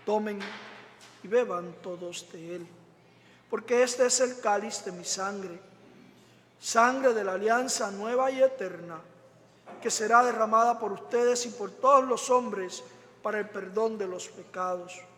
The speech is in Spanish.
Tomen y beban todos de él, porque este es el cáliz de mi sangre, sangre de la alianza nueva y eterna, que será derramada por ustedes y por todos los hombres para el perdón de los pecados.